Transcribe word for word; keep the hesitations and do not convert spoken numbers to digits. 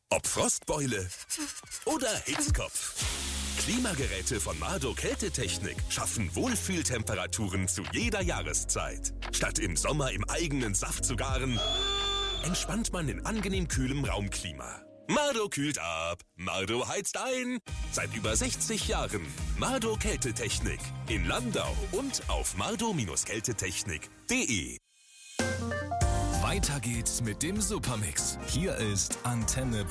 Ob Frostbeule oder Hitzkopf. Klimageräte von Mardo Kältetechnik schaffen Wohlfühltemperaturen zu jeder Jahreszeit. Statt im Sommer im eigenen Saft zu garen, entspannt man in angenehm kühlem Raumklima. Mardo kühlt ab, Mardo heizt ein. Seit über sechzig Jahren Mardo Kältetechnik in Landau und auf mardo Kältetechnik punkt de. Weiter geht's mit dem Supermix. Hier ist Antenne